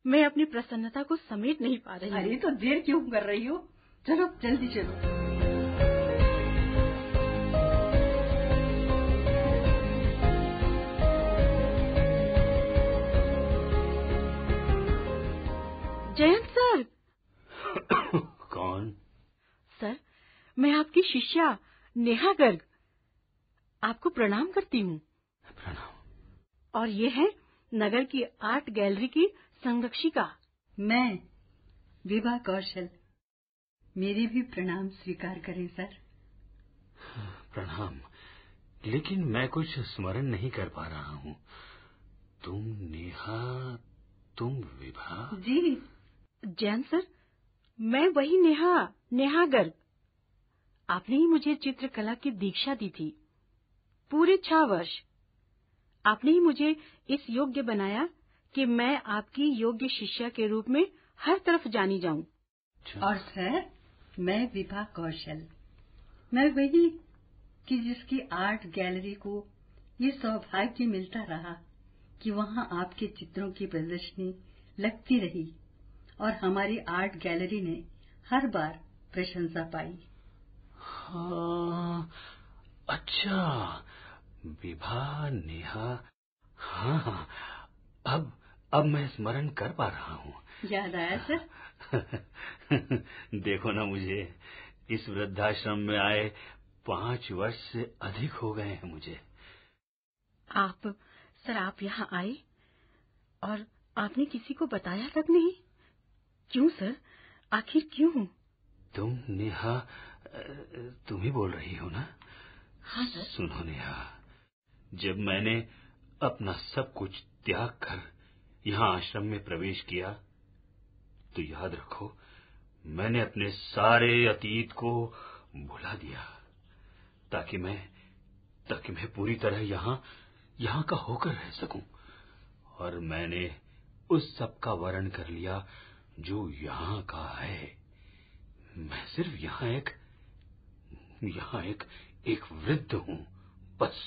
मैं अपनी प्रसन्नता को समेट नहीं पा रही हूँ। अरे तो देर क्यों कर रही हो? चलो जल्दी चलो। जयंत सर। कौन? सर, मैं आपकी शिष्या नेहा गर्ग आपको प्रणाम करती हूँ। प्रणाम। और ये है नगर की आर्ट गैलरी की संरक्षिका। मैं विभा कौशल, मेरी भी प्रणाम स्वीकार करें सर। प्रणाम, लेकिन मैं कुछ स्मरण नहीं कर पा रहा हूँ। तुम नेहा, तुम विभा? जी जैन सर, मैं वही नेहा गर्ग। आपने ही मुझे चित्रकला की दीक्षा दी थी। पूरे 6 वर्ष आपने ही मुझे इस योग्य बनाया कि मैं आपकी योग्य शिष्या के रूप में हर तरफ जानी जाऊं। और सर, मैं विभा कौशल, मैं वही कि जिसकी आर्ट गैलरी को ये सौभाग्य मिलता रहा कि वहाँ आपके चित्रों की प्रदर्शनी लगती रही और हमारी आर्ट गैलरी ने हर बार प्रशंसा पाई। हाँ, अच्छा, विभा, नेहा, हाँ, अब मैं स्मरण कर पा रहा हूँ। याद आया सर? देखो ना, मुझे इस वृद्धाश्रम में आए 5 वर्ष से अधिक हो गए हैं मुझे। आप यहाँ आए और आपने किसी को बताया तक नहीं? क्यों सर, आखिर क्यों? तुम नेहा, तुम ही बोल रही हो ना? हाँ सर। सुनो नेहा, जब मैंने अपना सब कुछ त्याग कर यहाँ आश्रम में प्रवेश किया तो याद रखो, मैंने अपने सारे अतीत को भुला दिया ताकि मैं पूरी तरह यहाँ का होकर रह सकूं। और मैंने उस सब का वर्ण कर लिया जो यहाँ का है। मैं सिर्फ यहाँ एक वृद्ध हूँ, बस,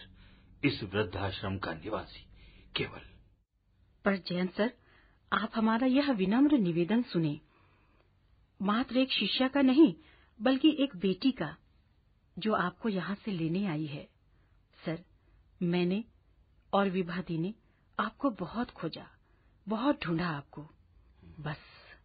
इस वृद्धाश्रम का निवासी केवल। पर जयंत सर, आप हमारा यह विनम्र निवेदन सुने। मात्र एक शिष्या का नहीं, बल्कि एक बेटी का, जो आपको यहाँ से लेने आई है। सर, मैंने और विभा दी ने आपको बहुत खोजा, बहुत ढूंढा आपको। बस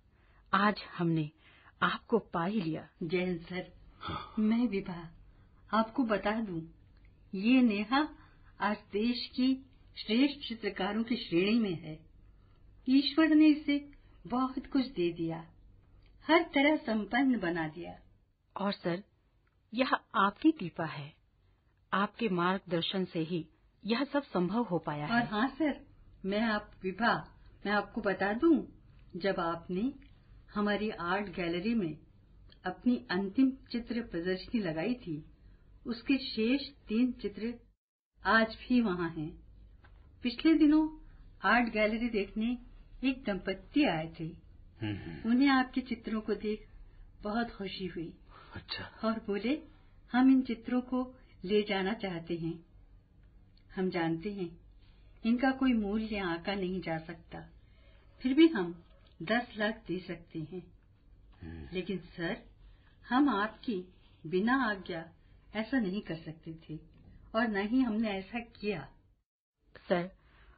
आज हमने आपको पा ही लिया। जयंत सर, मैं विभा आपको बता दूं, ये नेहा आज देश की श्रेष्ठ चित्रकारों की श्रेणी में है। ईश्वर ने इसे बहुत कुछ दे दिया, हर तरह संपन्न बना दिया। और सर, यह आपकी कृपा है। आपके मार्गदर्शन से ही यह सब संभव हो पाया है। और हाँ सर, मैं आपको बता दूं, जब आपने हमारी आर्ट गैलरी में अपनी अंतिम चित्र प्रदर्शनी लगाई थी, उसके शेष 3 चित्र आज भी वहाँ हैं। पिछले दिनों आर्ट गैलरी देखने एक दंपत्ति आए थे। उन्हें आपके चित्रों को देख बहुत खुशी हुई। अच्छा। और बोले, हम इन चित्रों को ले जाना चाहते हैं। हम जानते हैं इनका कोई मूल्य आंका नहीं जा सकता, फिर भी हम 10 लाख दे सकते हैं। लेकिन सर, हम आपकी बिना आज्ञा ऐसा नहीं कर सकते थे और न ही हमने ऐसा किया। सर,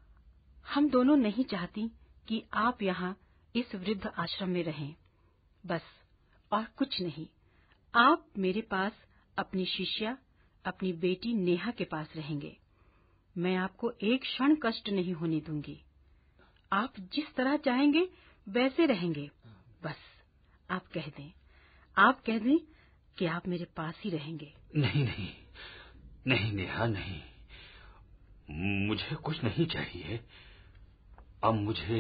हम दोनों नहीं चाहती कि आप यहाँ इस वृद्ध आश्रम में रहें, बस, और कुछ नहीं। आप मेरे पास अपनी शिष्या, अपनी बेटी नेहा के पास रहेंगे। मैं आपको एक क्षण कष्ट नहीं होने दूंगी। आप जिस तरह चाहेंगे वैसे रहेंगे। बस आप कह दें कि आप मेरे पास ही रहेंगे। नहीं नहीं नहीं नेहा, नहीं, मुझे कुछ नहीं चाहिए। अब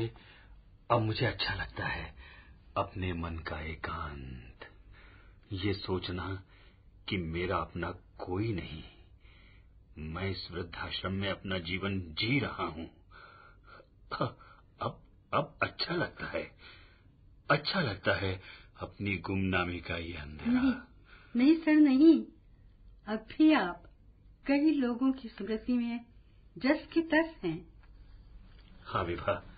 मुझे अच्छा लगता है अपने मन का एकांत, ये सोचना कि मेरा अपना कोई नहीं। मैं इस वृद्धाश्रम में अपना जीवन जी रहा हूँ। अब अच्छा लगता है अपनी गुमनामी का ये अंधेरा। नहीं सर, नहीं। अब भी आप कई लोगों की स्मृति में जस की तस हैं। हाँ विभा,